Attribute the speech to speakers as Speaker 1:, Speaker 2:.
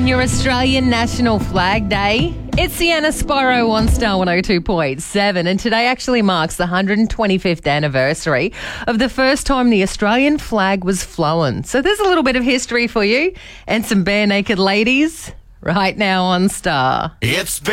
Speaker 1: on your Australian National Flag Day. It's Sienna Sparrow on Star 102.7, and today actually marks the 125th anniversary of the first time the Australian flag was flown. So there's a little bit of history for you and some bare naked ladies right now on Star.
Speaker 2: It's